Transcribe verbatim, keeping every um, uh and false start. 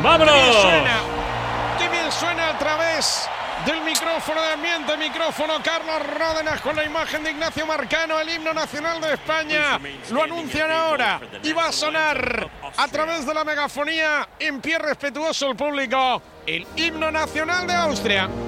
¡Vámonos! ¡Qué bien suena! ¡Qué bien suena a través del micrófono de ambiente, micrófono Carlos Ródenas con la imagen de Ignacio Marcano, el himno nacional de España? Lo anuncian ahora y va a sonar a través de la megafonía, en pie respetuoso el público, el himno nacional de Austria.